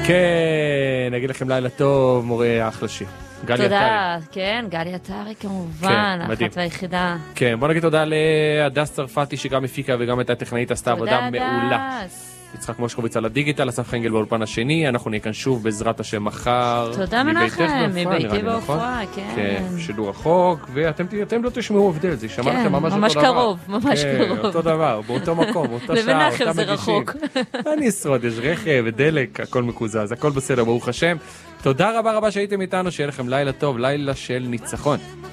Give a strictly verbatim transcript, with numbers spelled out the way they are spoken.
כן, נגיד לכם לילה טוב, מורה אחלה שיר. גלי תודה, עטרי. כן, גלי עטרי כמובן, כן, מדהים. אחת והיחידה. כן, בוא נגיד תודה להדס צרפתי שגם הפיקה וגם הייתה טכנאית, עשתה עבודה מעולה. הדס. יצחק מושקוביץ על הדיגיטל, אסף חנגל באולפן השני, אנחנו נהיה כאן שוב בעזרת השם מחר. תודה מביתך מנחם, בעפרה, מביתי נראה לי, נכון? בעפרה, כן. כן, שידור רחוק, ואתם אתם לא תשמעו הבדל, זה יישמע כן, לכם ממש אותו דבר. ממש קרוב, ממש כן, קרוב. אותו דבר, באותו מקום, אותו שעה, למנחם אותם זה מגישים. רחוק. אני אשרוד, יש רכב ודלק, הכל מקוזז, הכל בסדר, ברוך השם. תודה רבה רבה שהייתם איתנו, שיהיה לכם לילה טוב, לילה של ניצחון.